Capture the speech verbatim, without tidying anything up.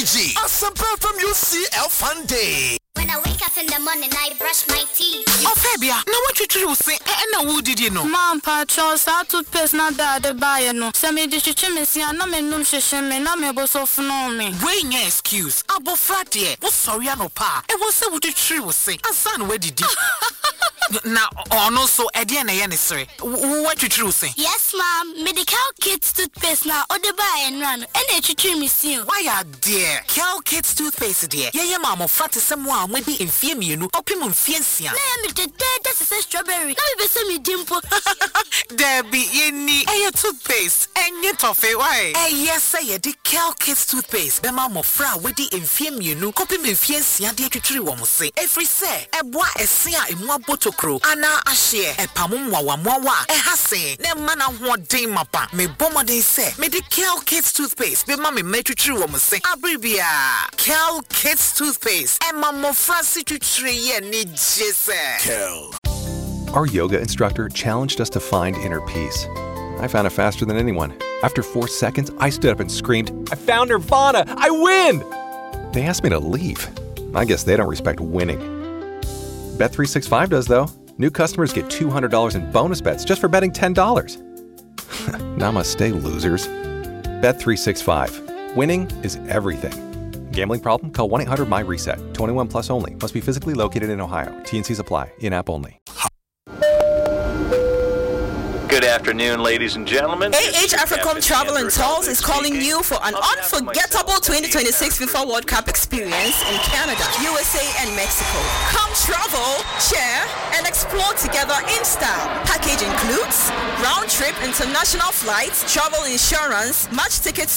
G. A simple from U C L Fun Day. When I wake up in the morning, I brush my teeth. Oh, Fabia, now what you do say? And who did you know? Mom, Patron, start to pass not that the buyer no. Some me dish chimney, and no man, no shame, and no me boss of no me. Wait, no excuse. Abo frat ye. What's sorry, no pa? It was so what you true say. A son, where did you? Now, oh no, so Ediana Yanisri. What you true say? Yes, ma'am. Medical kids toothpaste now, or the buy and run, and they treat me soon. Why are dear? Cal Kids toothpaste, dear. Yeah, mamma, fat is someone maybe in fear me, you know, opimum fiancia. I am the dead, that's a strawberry. Now you be me dimple. Debbie, you need a toothpaste, and yet of it, why? Eh, yes, say the Cal Kids toothpaste. The mamma fra with the infirm, you know, opimum fiancia, dear to tree woman say. Every say, a boy, a seer in one bottle crow, and now a share, a pamumwa, wawa, a hasse, ne mana what day mapa, me bomber they say, me the Cal Kids toothpaste, be mammy made to tree woman say, Abribia, Cal Kids toothpaste, and mamma fra to tree, and need just Cal. Our yoga instructor challenged us to find inner peace. I found it faster than anyone. After four seconds, I stood up and screamed, I found Nirvana! I win! They asked me to leave. I guess they don't respect winning. Bet three sixty-five does, though. New customers get two hundred dollars in bonus bets just for betting ten dollars. Namaste, losers. Bet three sixty-five. Winning is everything. Gambling problem? Call one eight hundred my reset. twenty-one plus only. Must be physically located in Ohio. T N Cs apply. In-app only. Good afternoon, ladies and gentlemen. A H Africom Travel and Tours is calling you for an unforgettable twenty twenty-six FIFA World Cup experience in Canada, U S A, and Mexico. Come travel, share, and explore together in style. Package includes round-trip international flights, travel insurance, match tickets